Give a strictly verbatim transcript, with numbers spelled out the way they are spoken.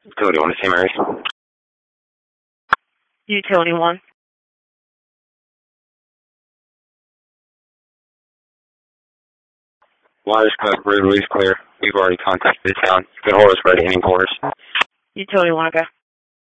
Utility one to Saint Mary's. Utility one. Wires cut, road release clear. We've already contacted the town. You can hold us for any quarters. Utility one, okay.